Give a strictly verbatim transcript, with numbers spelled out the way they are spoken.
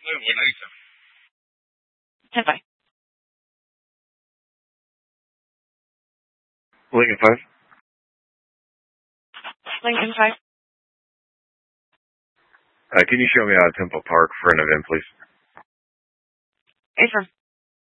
ten five. Lincoln five. Lincoln five. Uh, can you show me out Temple Park for an event, please? Affirm.